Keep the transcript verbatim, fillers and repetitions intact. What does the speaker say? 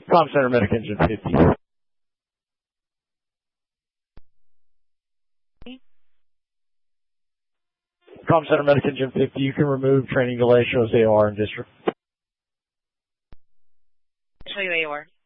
Com Center Medic Engine fifty. Com Center Medic Engine fifty, you can remove training delay, shows A O R and district. Show you A O R.